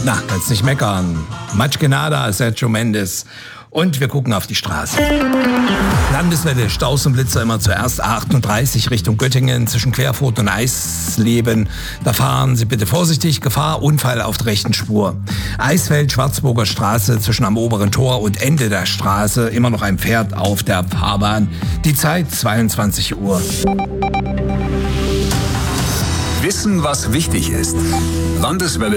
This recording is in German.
Na, kannst nicht meckern. Much Genada, Sergio Mendes. Und wir gucken auf die Straße. Landeswelle, Staus und Blitzer immer zuerst A38 Richtung Göttingen zwischen Querfurt und Eisleben. Da fahren Sie bitte vorsichtig, Gefahr, Unfall auf der rechten Spur. Eisfeld, Schwarzburger Straße zwischen am oberen Tor und Ende der Straße. Immer noch ein Pferd auf der Fahrbahn. Die Zeit 22 Uhr. Wissen, was wichtig ist. Landeswelle.